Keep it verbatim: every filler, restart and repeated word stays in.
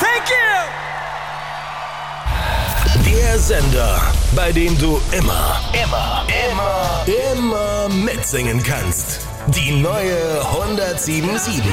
Thank you! Der Sender, bei dem du immer, immer, immer, immer mitsingen kannst. Die neue hundertsieben Komma sieben.